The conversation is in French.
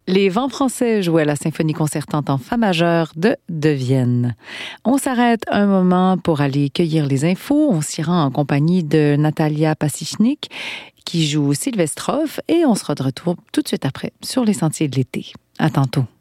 Les Vents français jouaient la symphonie concertante en fa majeur de Vienne. On s'arrête un moment pour aller cueillir les infos. On s'y rend en compagnie de Natalia Pasichnik qui joue Sylvestrov et on sera de retour tout de suite après sur les sentiers de l'été. À tantôt.